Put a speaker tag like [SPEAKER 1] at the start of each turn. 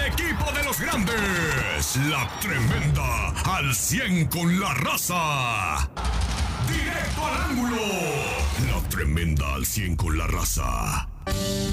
[SPEAKER 1] equipo de los grandes. La Tremenda al 100 con la raza. Directo al ángulo. La Tremenda al 100 con la raza.